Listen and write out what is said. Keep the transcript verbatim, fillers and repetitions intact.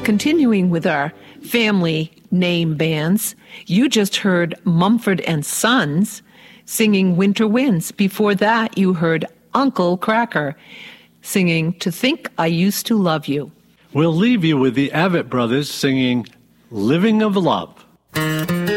continuing with our family name bands, you just heard Mumford and Sons singing Winter Winds. Before that, you heard Uncle Kracker singing To Think I Used to Love You. We'll leave you with the Avett Brothers singing Living of Love.